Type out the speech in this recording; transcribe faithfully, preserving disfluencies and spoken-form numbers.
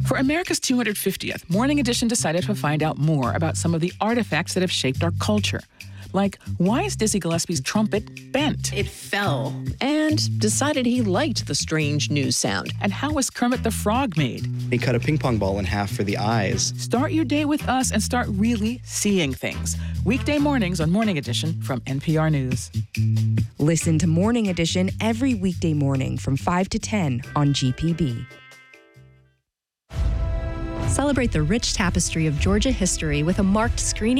For America's two hundred fiftieth, Morning Edition decided to find out more about some of the artifacts that have shaped our culture. Like, why is Dizzy Gillespie's trumpet bent? It fell and decided he liked the strange new sound. And how was Kermit the Frog made? He cut a ping pong ball in half for the eyes. Start your day with us and start really seeing things. Weekday mornings on Morning Edition from N P R News. Listen to Morning Edition every weekday morning from five to ten on G P B. Celebrate the rich tapestry of Georgia history with a marked screening